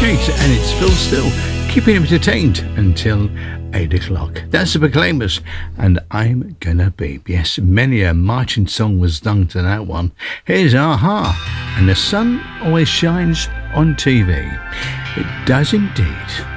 case, and it's Phil Still keeping him entertained until 8 o'clock. That's the Proclaimers, and I'm Gonna Be. Yes, many a marching song was done to that one. Here's Aha, and the sun always shines on TV. It does indeed.